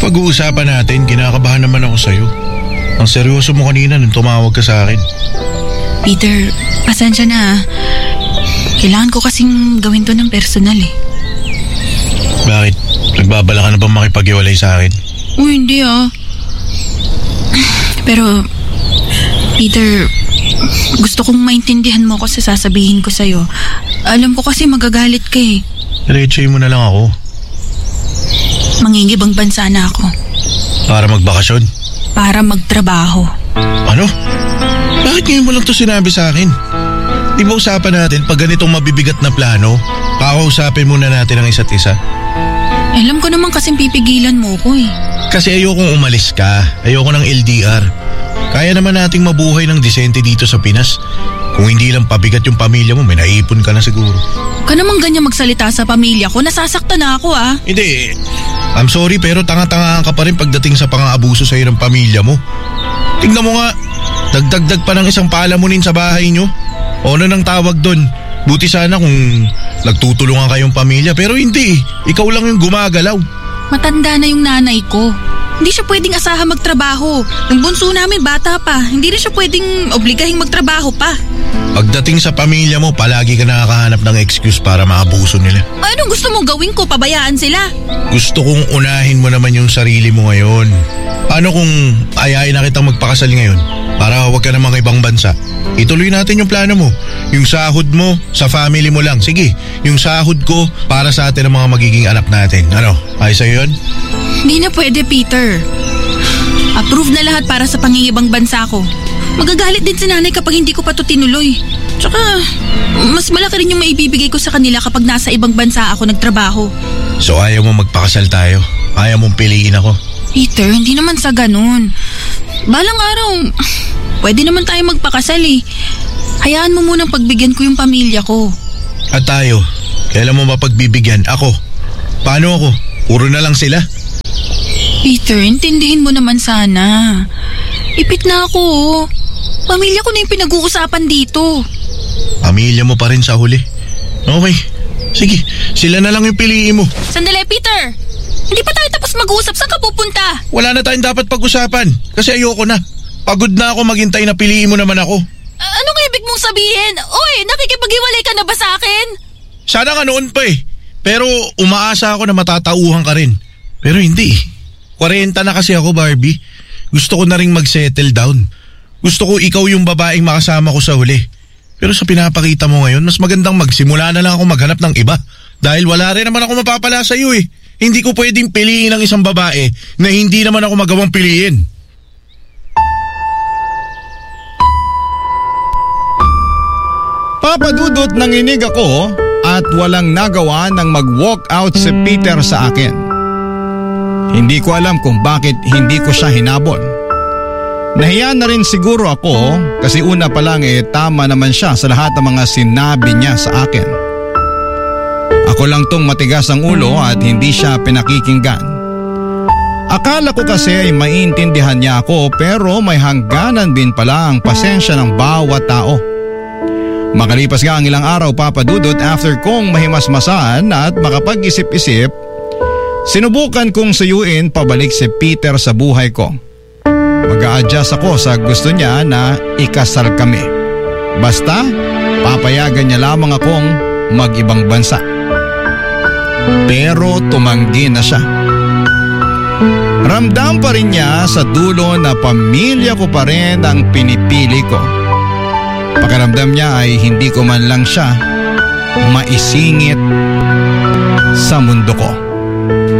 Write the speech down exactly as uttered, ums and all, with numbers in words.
pag-uusapan natin, kinakabahan naman ako sa'yo. Ang seryoso mo kanina nung tumawag ka sa akin. Peter, pasensya na ah. Kailangan ko kasing gawin to ng personal eh. Bakit? Nagbabala ka na bang makipag-iwalay sa akin? Uy, hindi ah. Pero, Peter, gusto kong maintindihan mo ako sa sasabihin ko sa'yo. Alam ko kasi magagalit ka eh. Diretsoy mo na lang ako. Mangingibang bansa na ako. Para magbakasyon? Para magtrabaho. Ano? Bakit ngayon mo lang to sinabi sa akin? Di ba usapan natin pag ganitong mabibigat na plano, kakausapin muna natin ang isa't isa? Alam ko naman kasing pipigilan mo ko eh. Kasi ayokong umalis ka. Ayoko ng L D R. Kaya naman nating mabuhay ng disente dito sa Pinas. Kung hindi lang pabigat yung pamilya mo, may naipon ka na siguro. Ka naman ganyan magsalita sa pamilya ko, nasasaktan na ako ah. Hindi. I'm sorry pero tanga-tangahan ka pa rin pagdating sa pang-aabuso sa'yo ng pamilya mo. Tingnan mo nga, dagdagdag pa ng isang palamunin sa bahay nyo. O ano nang tawag doon? Buti sana kung nagtutulungan kayong pamilya, pero hindi. Ikaw lang yung gumagalaw. Matanda na yung nanay ko. Hindi siya pwedeng asahan magtrabaho. Yung bunso namin bata pa, hindi rin siya pwedeng obligahing magtrabaho pa. Pagdating sa pamilya mo, palagi ka nakakahanap ng excuse para maabuso nila. Anong gusto mong gawin ko? Pabayaan sila? Gusto kong unahin mo naman yung sarili mo ngayon. Paano kung ayayin na kitang magpakasal ngayon? Para huwag ka namang ibang bansa. Ituloy natin yung plano mo. Yung sahod mo, sa family mo lang. Sige, yung sahod ko para sa atin ang mga magiging anak natin. Ano, ayos sa'yo yun? Hindi na pwede, Peter. Approve na lahat para sa pangingibang bansa ko. Magagalit din si nanay kapag hindi ko pa to tinuloy. Tsaka, mas malaki rin yung maibibigay ko sa kanila kapag nasa ibang bansa ako nagtrabaho. So ayaw mo magpakasal tayo? Ayaw mong piliin ako? Peter, hindi naman sa ganun. Balang araw, pwede naman tayo magpakasal eh. Hayaan mo munang pagbigyan ko yung pamilya ko. At tayo, kailan mo mapagbibigyan? Ako? Paano ako? Puro na lang sila? Peter, intindihin mo naman sana. Ipit na ako oh. Pamilya ko na yung pinag-uusapan dito. Pamilya mo pa rin sa huli. Okay, sige, sila na lang yung piliin mo. Sandali, Peter. Hindi pa tayo tapos mag-uusap. Saan ka pupunta? Wala na tayong dapat pag-usapan. Kasi ayoko na. Pagod na ako maghintay na piliin mo naman ako. Uh, anong ibig mong sabihin? Oy, nakikipag-iwalay ka na ba sa akin? Sana nga noon pa eh. Pero umaasa ako na matatauhan ka rin. Pero hindi. kwarenta na kasi ako, Barbie. Gusto ko na rin mag-settle down. Gusto ko ikaw yung babaeng makasama ko sa huli. Pero sa pinapakita mo ngayon, mas magandang magsimula na lang ako maghanap ng iba. Dahil wala rin naman ako mapapala sa iyo eh. Hindi ko pwedeng piliin ang isang babae na hindi naman ako magawang piliin. Papadudot nanginig ako at walang nagawa nang mag-walk out si Peter sa akin. Hindi ko alam kung bakit hindi ko siya hinabol. Nahiya na rin siguro ako kasi una pa lang eh tama naman siya sa lahat ng mga sinabi niya sa akin. Ako lang tong matigas ang ulo at hindi siya pinakikinggan. Akala ko kasi ay maintindihan niya ako pero may hangganan din pala ang pasensya ng bawat tao. Makalipas nga ang ilang araw, Papadudot, after kong mahimasmasan at makapag-isip-isip, sinubukan kong suyuin pabalik si Peter sa buhay ko. Mag-a-adjust ako sa gusto niya na ikasal kami. Basta, papayagan niya lamang akong mag-ibang bansa. Pero tumanggi na siya. Ramdam pa rin niya sa dulo na pamilya ko pa rin ang pinipili ko. Pakiramdam niya ay hindi ko man lang siya maisingit sa mundo ko.